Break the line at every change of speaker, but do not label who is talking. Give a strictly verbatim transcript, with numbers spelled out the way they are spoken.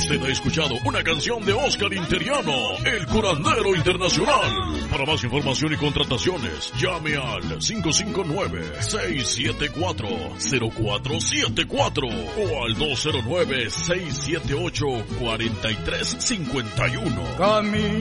Usted ha escuchado una canción de Oscar Interiano, el curandero internacional. Para más información y contrataciones, llame al cinco cinco nueve, seis siete cuatro, cero cuatro siete cuatro o al dos cero nueve, seis siete ocho, cuatro tres cinco uno.
Camino